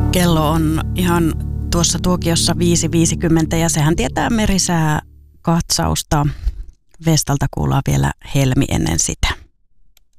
Kello on ihan tuossa tuokiossa 5.50 ja sehän tietää merisää katsausta. Vestalta kuullaan vielä Helmi ennen sitä.